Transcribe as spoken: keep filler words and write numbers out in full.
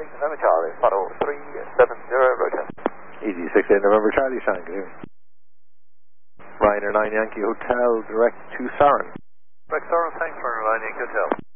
six November Charlie, Foto three seven zero, road test. E D six eight November Charlie, Sean, good evening. Ryanair nine Yankee Hotel, direct to Saran. Direct Saran, thanks for Ryanair Yankee Hotel.